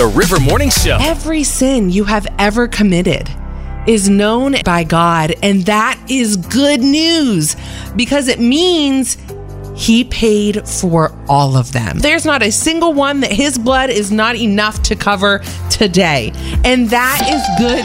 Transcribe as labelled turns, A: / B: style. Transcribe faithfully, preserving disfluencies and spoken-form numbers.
A: The River Morning Show.
B: Every sin you have ever committed is known by God, and that is good news because it means He paid for all of them. There's not a single one that His blood is not enough to cover today, and that is good